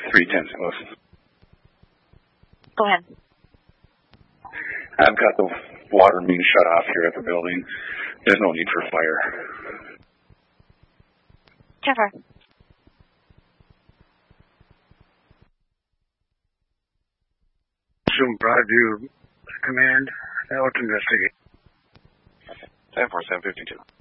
310 St. Louis. Go ahead. I've got the water main shut off here at the building. There's no need for fire. Trevor. Zoom Broadview Command, Network Investigate. 10-4, 752.